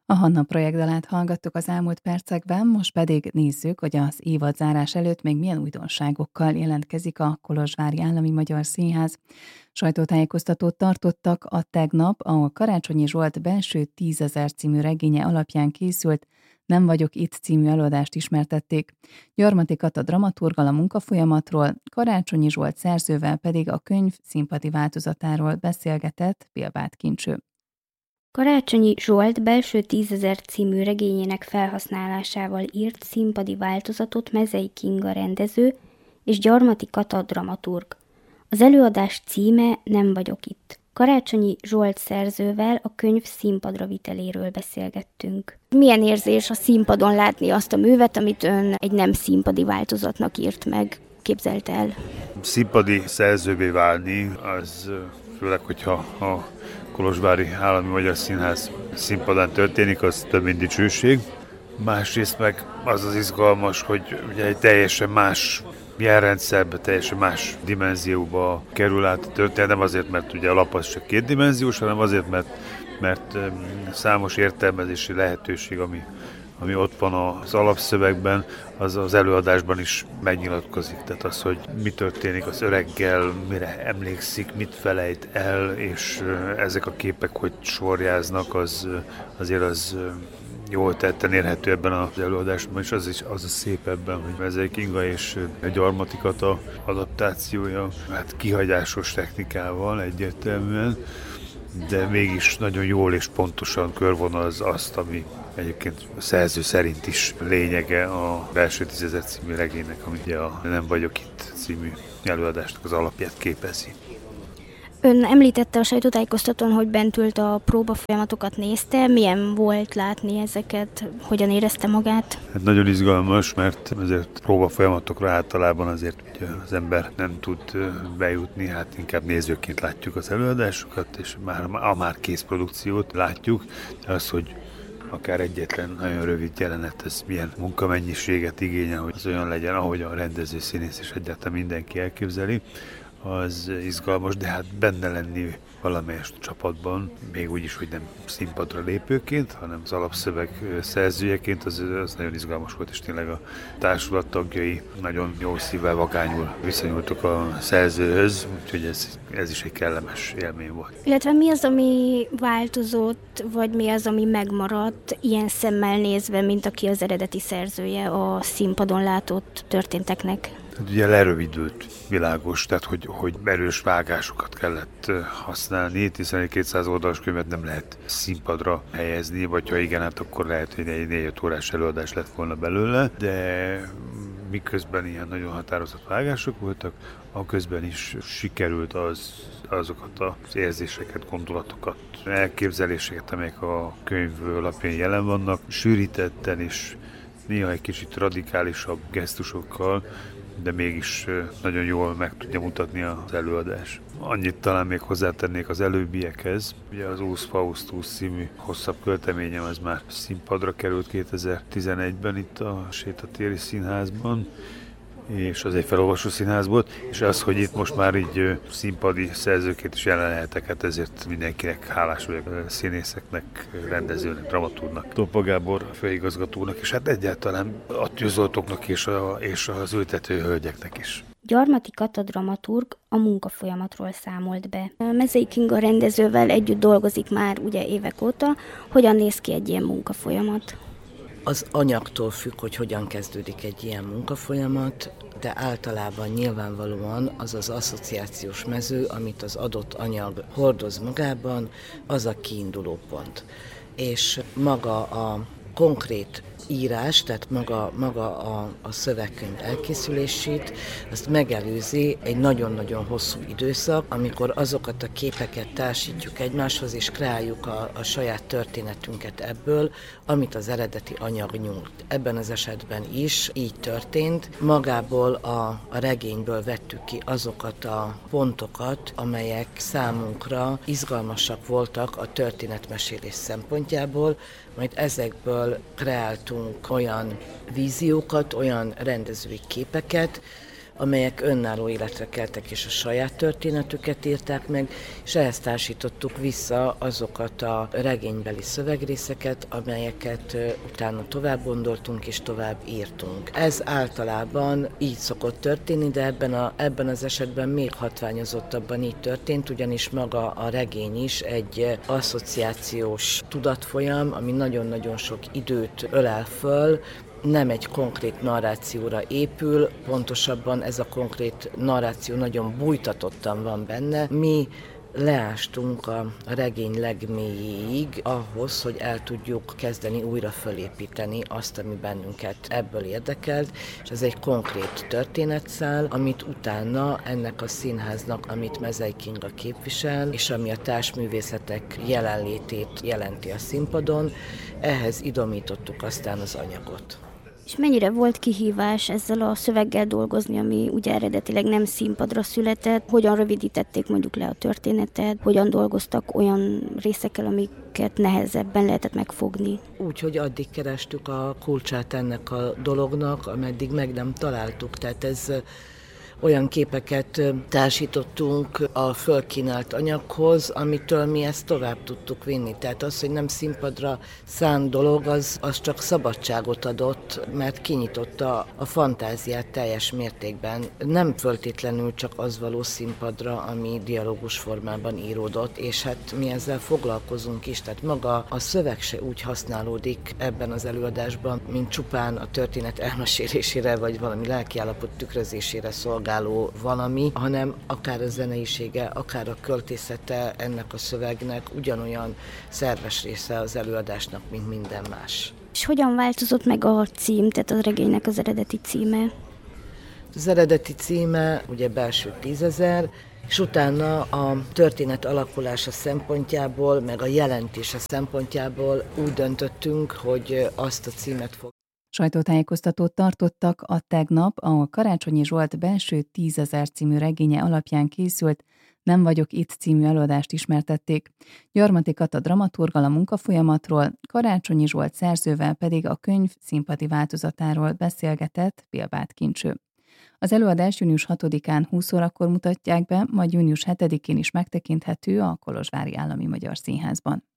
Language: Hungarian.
A Hanna projektdalát hallgattuk az elmúlt percekben, most pedig nézzük, hogy az évadzárás előtt még milyen újdonságokkal jelentkezik a Kolozsvári Állami Magyar Színház. Sajtótájékoztatót tartottak a tegnap, ahol Karácsonyi Zsolt belső 10 000 című regénye alapján készült Nem vagyok itt című előadást ismertették. Gyarmati Kata dramaturggal a munkafolyamatról, Karácsonyi Zsolt szerzővel pedig a könyv színpadi változatáról beszélgetett Pilbáth Kincső. Karácsonyi Zsolt belső 10 000 című regényének felhasználásával írt színpadi változatot Mezei Kinga rendező és Gyarmati Kata dramaturg. Az előadás címe Nem vagyok itt. Karácsonyi Zsolt szerzővel a könyv színpadra viteléről beszélgettünk. Milyen érzés a színpadon látni azt a művet, amit ön egy nem színpadi változatnak írt meg, képzelt el? Színpadi szerzővé válni, az főleg, hogyha a Kolozsvári Állami Magyar Színház színpadán történik, az több mint dicsőség. Másrészt meg az izgalmas, hogy ugye egy teljesen más jelrendszerbe, teljesen más dimenzióba kerül át a történet, nem azért, mert ugye a lap az csak kétdimenziós, hanem azért, mert számos értelmezési lehetőség, ami ott van az alapszövegben, az előadásban is megnyilatkozik. Tehát az, hogy mi történik az öreggel, mire emlékszik, mit felejt el, és ezek a képek, hogy sorjáznak, azért jól tetten érhető ebben az előadásban, és az a szép ebben, hogy Mezei Kinga és Gyarmati Kata adaptációja, hát kihagyásos technikával egyértelműen, de mégis nagyon jól és pontosan körvonalaz azt, ami egyébként a szerző szerint is lényege a belső 10 000 című regénynek, ami a Nem vagyok itt című előadásnak az alapját képezi. Ön említette a sajtótájékoztatón, hogy bent ült a próbafolyamatokat nézte. Milyen volt látni ezeket? Hogyan érezte magát? Hát nagyon izgalmas, mert ezért próbafolyamatokra általában azért ugye az ember nem tud bejutni, hát inkább nézőként látjuk az előadásokat, és a már kész produkciót látjuk, de az, hogy akár egyetlen nagyon rövid jelenet, ez milyen munkamennyiséget igényel, hogy az olyan legyen, ahogy a rendező, színész és egyáltalán mindenki elképzeli, az izgalmas, de hát benne lenni valamelyest csapatban, még úgy is, hogy nem színpadra lépőként, hanem az alapszöveg szerzőjeként, az nagyon izgalmas volt, és tényleg a társulat tagjai nagyon jó szívvel, vagányul viszonyultak a szerzőhöz, úgyhogy ez is egy kellemes élmény volt. Illetve mi az, ami változott, vagy mi az, ami megmaradt ilyen szemmel nézve, mint aki az eredeti szerzője a színpadon látott történteknek? Hát ugye lerövidült, világos, tehát hogy erős vágásokat kellett használni, hiszen egy 200 oldalas könyvet nem lehet színpadra helyezni, vagy ha igen, hát akkor lehet, hogy egy 4-5 órás előadás lett volna belőle, de miközben ilyen nagyon határozott vágások voltak, aközben is sikerült azokat az érzéseket, gondolatokat, elképzeléseket, amelyek a könyv alapján jelen vannak, sűrítetten és néha egy kicsit radikálisabb gesztusokkal, de mégis nagyon jól meg tudja mutatni az előadás. Annyit talán még hozzátennék az előbbiekhez. Ugye az Úsz Faustus című hosszabb költeményem, ez már színpadra került 2011-ben itt a Sétatéri Színházban, és az egy felolvasó színház volt, és az, hogy itt most már így színpadi szerzőként is jelen lehetek, hát ezért mindenkinek hálás vagyok, a színészeknek, rendezőnek, dramaturgnak, Tompa Gábor főigazgatónak, és hát egyáltalán a tűzoltóknak és az ültető hölgyeknek is. Gyarmati Kata dramaturg a munkafolyamatról számolt be. Mezei Kinga rendezővel együtt dolgozik már ugye évek óta. Hogyan néz ki egy ilyen munkafolyamat? Az anyagtól függ, hogy hogyan kezdődik egy ilyen munkafolyamat, de általában nyilvánvalóan az az asszociációs mező, amit az adott anyag hordoz magában, az a kiinduló pont. És maga a konkrét írás, tehát maga a szövegkönyv elkészülését, azt megelőzi egy nagyon-nagyon hosszú időszak, amikor azokat a képeket társítjuk egymáshoz, és kreáljuk a saját történetünket ebből, amit az eredeti anyag nyújt. Ebben az esetben is így történt. Magából a regényből vettük ki azokat a pontokat, amelyek számunkra izgalmasak voltak a történetmesélés szempontjából, majd ezekből kreáltunk olyan víziókat, olyan rendezői képeket, amelyek önálló életre keltek és a saját történetüket írták meg, és ehhez társítottuk vissza azokat a regénybeli szövegrészeket, amelyeket utána tovább gondoltunk és tovább írtunk. Ez általában így szokott történni, de ebben az esetben még hatványozottabban így történt, ugyanis maga a regény is egy asszociációs tudatfolyam, ami nagyon-nagyon sok időt ölel föl, nem egy konkrét narrációra épül, pontosabban ez a konkrét narráció nagyon bújtatottan van benne. Mi leástunk a regény legmélyéig ahhoz, hogy el tudjuk kezdeni újra fölépíteni azt, ami bennünket ebből érdekelt, és ez egy konkrét történetszál, amit utána ennek a színháznak, amit Mezei Kinga képvisel, és ami a társművészetek jelenlétét jelenti a színpadon, ehhez idomítottuk aztán az anyagot. És mennyire volt kihívás ezzel a szöveggel dolgozni, ami ugye eredetileg nem színpadra született? Hogyan rövidítették mondjuk le a történetet? Hogyan dolgoztak olyan részekkel, amiket nehezebben lehetett megfogni? Úgy, hogy addig kerestük a kulcsát ennek a dolognak, ameddig meg nem találtuk. Tehát ez olyan képeket társítottunk a fölkínált anyaghoz, amitől mi ezt tovább tudtuk vinni. Tehát az, hogy nem színpadra szánt dolog, az csak szabadságot adott, mert kinyitotta a fantáziát teljes mértékben. Nem föltétlenül csak az való színpadra, ami dialógus formában íródott, és hát mi ezzel foglalkozunk is. Tehát maga a szöveg se úgy használódik ebben az előadásban, mint csupán a történet elmesélésére, vagy valami lelkiállapot tükrözésére szolgáló valami, hanem akár a zeneisége, akár a költészete ennek a szövegnek ugyanolyan szerves része az előadásnak, mint minden más. És hogyan változott meg a cím, tehát a regénynek az eredeti címe? Az eredeti címe ugye Belső 10 000, és utána a történet alakulása szempontjából, meg a jelentése szempontjából úgy döntöttünk, hogy azt a címet fog. Sajtótájékoztatót tartottak a tegnap a Karácsonyi Zsolt Belső 10 000 című regénye alapján készült Nem vagyok itt című előadást ismertették. Gyarmati Kata dramaturggal a munkafolyamatról, Karácsonyi Zsolt szerzővel pedig a könyv színpadi változatáról beszélgetett Pilbáth Kincső. Az előadás június 6-án 20 órakor mutatják be, majd június 7-én is megtekinthető a Kolozsvári Állami Magyar Színházban.